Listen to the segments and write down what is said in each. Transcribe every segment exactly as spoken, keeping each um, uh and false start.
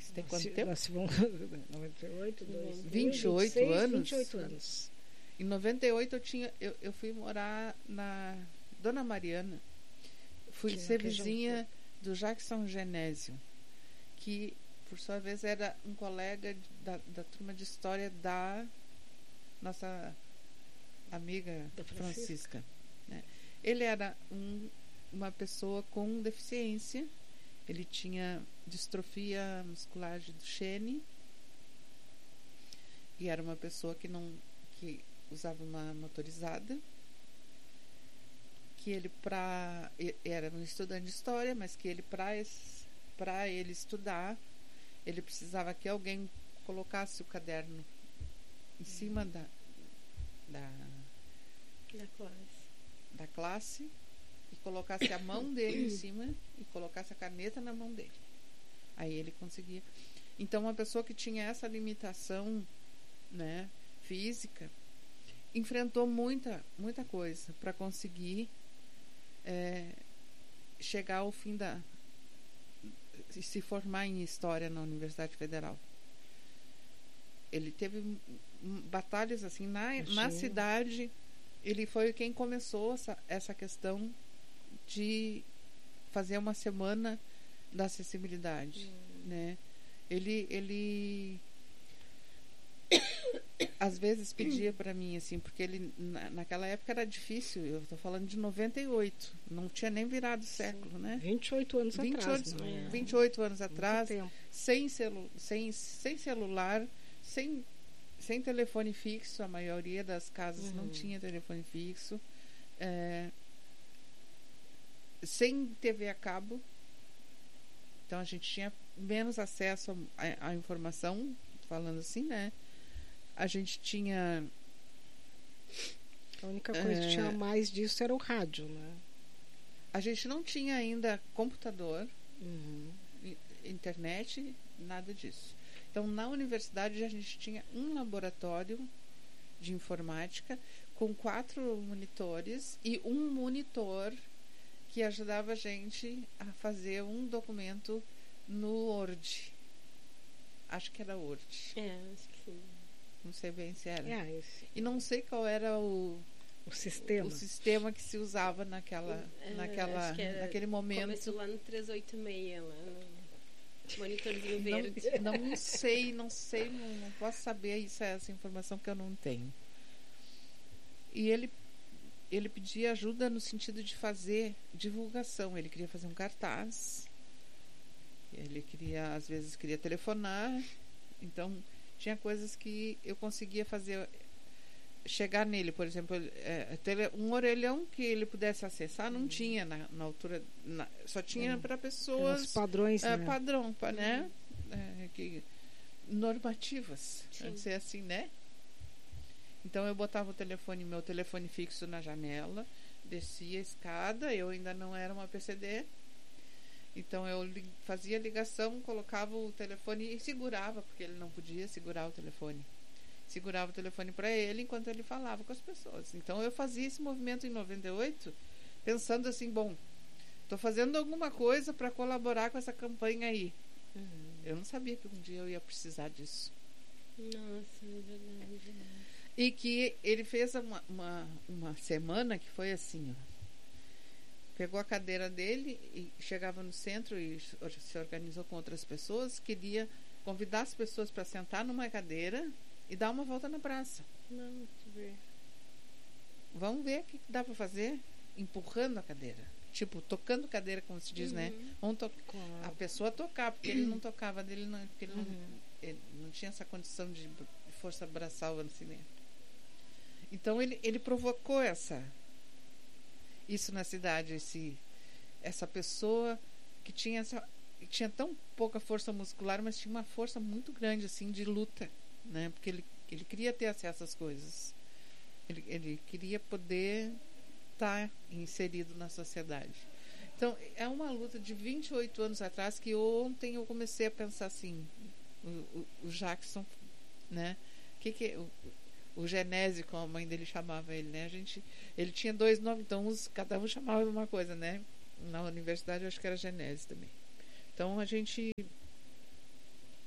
Você tem quanto Se, tempo? Nós vamos noventa e oito, dois, vinte e oito vinte e seis, anos? vinte e oito anos. Em noventa e oito eu tinha eu, eu fui morar na Dona Mariana. Fui Que ser na região vizinha do Jackson Genésio, que por sua vez era um colega da, da turma de história da nossa amiga Da Francisca, Francisca. né? Ele era um, uma pessoa com deficiência. Ele tinha distrofia muscular de Duchenne e era uma pessoa que não que usava uma motorizada, que ele para era um estudante de história, mas que ele para para ele estudar, ele precisava que alguém colocasse o caderno em cima da da, Da classe. da classe e colocasse a mão dele em cima e colocasse a caneta na mão dele. Aí ele conseguia. Então, uma pessoa que tinha essa limitação, né, física, enfrentou muita, muita coisa para conseguir é, chegar ao fim da... se formar em História na Universidade Federal. Ele teve batalhas assim na, na cidade. Ele foi quem começou essa, essa questão de fazer uma semana da acessibilidade, hum. né? Ele ele às vezes pedia para mim assim, porque ele na, naquela época era difícil. Eu estou falando de noventa e oito, não tinha nem virado século, sim, né? vinte e oito anos vinte e oito, atrás, né? vinte e oito anos atrás, sem, celu, sem, sem celular, sem sem telefone fixo. A maioria das casas uhum. não tinha telefone fixo, é, sem T V a cabo. Então a gente tinha menos acesso à informação, falando assim, né? A gente tinha... A única coisa é, que tinha mais disso era o rádio, né? A gente não tinha ainda computador, uhum. internet, nada disso. Então, na universidade, a gente tinha um laboratório de informática com quatro monitores e um monitor que ajudava a gente a fazer um documento no Word. Acho que era Word. É, acho que sim. Não sei bem se era. É, esse... E não sei qual era o, o, sistema. o sistema que se usava naquela, é, naquela, naquele momento. Começou lá no trezentos e oitenta e seis, lá no monitorzinho verde. Não, não sei, não sei, não, não posso saber isso, essa informação que eu não tenho. E ele, ele pedia ajuda no sentido de fazer divulgação. Ele queria fazer um cartaz. Ele queria, às vezes, queria telefonar. Então, tinha coisas que eu conseguia fazer, chegar nele. Por exemplo, é, um orelhão que ele pudesse acessar, não uhum. tinha na, na altura, na, só tinha uhum. para pessoas... Os padrões, é, né? Padrão, pra, né? É, que, normativas, vamos dizer assim, né? Então, eu botava o telefone, meu telefone fixo na janela, descia a escada, eu ainda não era uma P C D. Então, eu li, fazia ligação, colocava o telefone e segurava, porque ele não podia segurar o telefone. Segurava o telefone para ele enquanto ele falava com as pessoas. Então, eu fazia esse movimento em noventa e oito, pensando assim, bom, estou fazendo alguma coisa para colaborar com essa campanha aí. Uhum. Eu não sabia que um dia eu ia precisar disso. Nossa, é verdade. E que ele fez uma, uma, uma semana que foi assim, ó. Pegou a cadeira dele e chegava no centro e se organizou com outras pessoas. Queria convidar as pessoas para sentar numa cadeira e dar uma volta na praça. Não, deixa eu ver. Vamos ver o que dá para fazer empurrando a cadeira. Tipo, tocando cadeira, como se diz, uhum. né? Vamos to- a pessoa tocar, porque ele não tocava dele, não, porque ele, uhum. não, ele não tinha essa condição de força braçal assim, né? Então ele, ele provocou essa... isso na cidade, esse, essa pessoa que tinha, essa, que tinha tão pouca força muscular, mas tinha uma força muito grande assim de luta, né? Porque ele, ele queria ter acesso às coisas, ele, ele queria poder estar inserido na sociedade. Então é uma luta de vinte e oito anos atrás, que ontem eu comecei a pensar assim, o, o, o Jackson, né? Que que o, o Genésio, como a mãe dele chamava ele, né? A gente, ele tinha dois nomes, então os, cada um chamava uma coisa, né? Na universidade eu acho que era Genésio também. Então a gente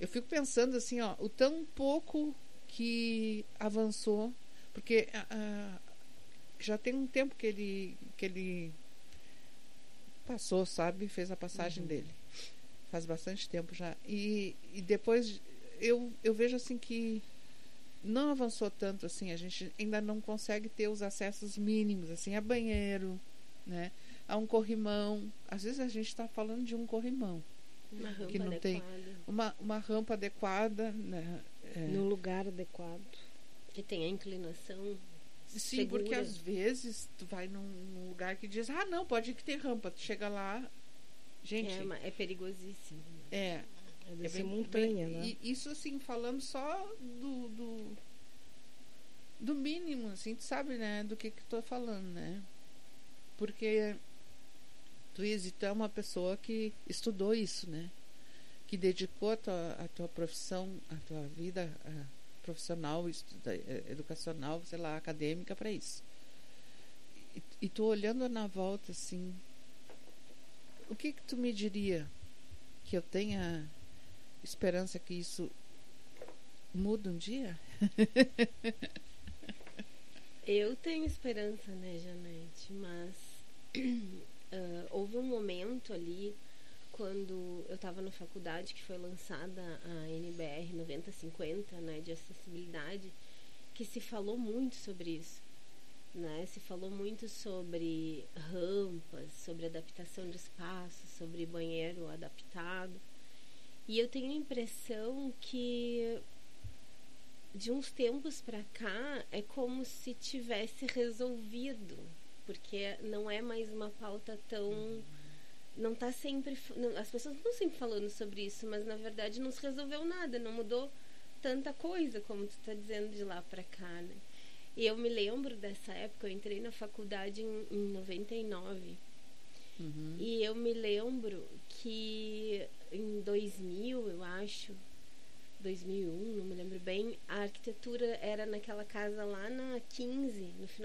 eu fico pensando assim, ó, o tão pouco que avançou, porque uh, já tem um tempo que ele, que ele passou, sabe? Fez a passagem uhum. dele. Faz bastante tempo já. E, e depois eu, eu vejo assim que não avançou tanto assim. A gente ainda não consegue ter os acessos mínimos, assim, a banheiro, né? A um corrimão. Às vezes a gente está falando de um corrimão. Uma rampa que não adequada. Tem uma, uma rampa adequada, né? É. No lugar adequado. Que tem a inclinação. Sim, segura. Porque às vezes tu vai num, num lugar que diz, ah, não, pode que ter rampa. Tu chega lá, gente... É, uma, é perigosíssimo. É. É, é bem montanha, bem, né? E isso, assim, falando só do, do, do mínimo, assim, tu sabe, né? Do que que tô falando, né? Porque tu, Izzy, tu é uma pessoa que estudou isso, né? Que dedicou a tua, a tua profissão, a tua vida... A, profissional, estuda, educacional, sei lá, acadêmica para isso. E, e tu olhando na volta assim, o que que tu me diria? Que eu tenha esperança que isso mude um dia? Eu tenho esperança, né, Janete? Mas uh, houve um momento ali quando eu estava na faculdade, que foi lançada a N B R noventa cinquenta, né, de acessibilidade, que se falou muito sobre isso, né? Se falou muito sobre rampas, sobre adaptação de espaços, sobre banheiro adaptado. E eu tenho a impressão que de uns tempos para cá é como se tivesse resolvido, porque não é mais uma pauta tão... não está sempre, não, as pessoas não estão sempre falando sobre isso, mas na verdade não se resolveu nada, não mudou tanta coisa como tu está dizendo de lá para cá, né? E eu me lembro dessa época, eu entrei na faculdade em, em noventa e nove, uhum. E eu me lembro que em dois mil, eu acho, dois mil e um, não me lembro bem, a arquitetura era naquela casa lá na quinze, no final